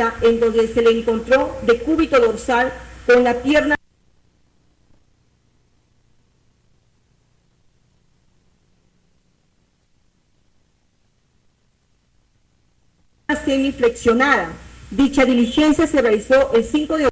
dentista en donde se le encontró decúbito dorsal con la pierna semiflexionada. Dicha diligencia se realizó el 5 de